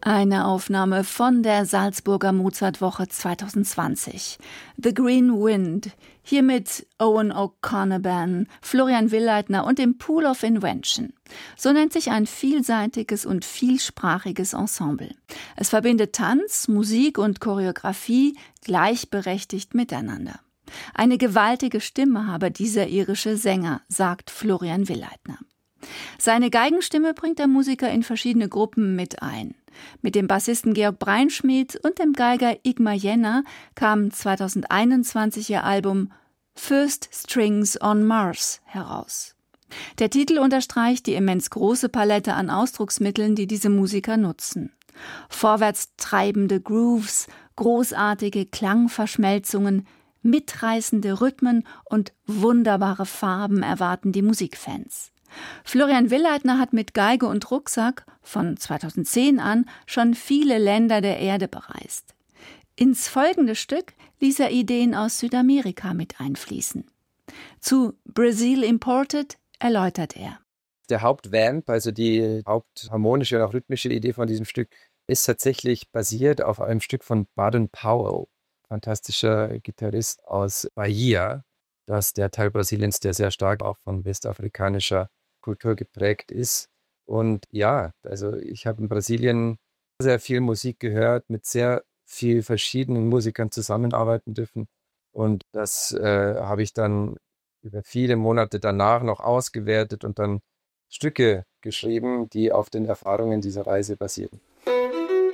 Eine Aufnahme von der Salzburger Mozartwoche 2020. The Green Wind, hier mit Owen O'Connor, Florian Willeitner und dem Pool of Invention. So nennt sich ein vielseitiges und vielsprachiges Ensemble. Es verbindet Tanz, Musik und Choreografie gleichberechtigt miteinander. Eine gewaltige Stimme habe dieser irische Sänger, sagt Florian Willeitner. Seine Geigenstimme bringt der Musiker in verschiedene Gruppen mit ein. Mit dem Bassisten Georg Breinschmidt und dem Geiger Igmar Jenner kam 2021 ihr Album First Strings on Mars heraus. Der Titel unterstreicht die immens große Palette an Ausdrucksmitteln, die diese Musiker nutzen. Vorwärts treibende Grooves, großartige Klangverschmelzungen, mitreißende Rhythmen und wunderbare Farben erwarten die Musikfans. Florian Willeitner hat mit Geige und Rucksack von 2010 an schon viele Länder der Erde bereist. Ins folgende Stück ließ er Ideen aus Südamerika mit einfließen. Zu Brazil Imported erläutert er. Der Hauptvamp, also die hauptharmonische und auch rhythmische Idee von diesem Stück, ist tatsächlich basiert auf einem Stück von Baden Powell, fantastischer Gitarrist aus Bahia. Das ist der Teil Brasiliens, der sehr stark auch von westafrikanischer Kultur geprägt ist. Und ja, also ich habe in Brasilien sehr viel Musik gehört, mit sehr vielen verschiedenen Musikern zusammenarbeiten dürfen. Und das habe ich dann über viele Monate danach noch ausgewertet und dann Stücke geschrieben, die auf den Erfahrungen dieser Reise basieren.